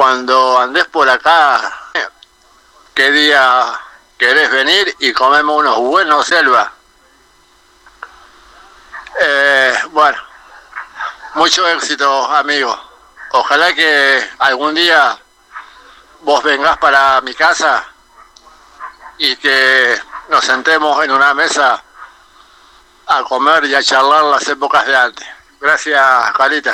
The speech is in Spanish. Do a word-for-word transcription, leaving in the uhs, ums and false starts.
cuando andes por acá, ¿qué día querés venir y comemos unos buenos selva? Eh, bueno, mucho éxito, amigo. Ojalá que algún día vos vengas para mi casa y que nos sentemos en una mesa a comer y a charlar las épocas de antes. Gracias, Carita.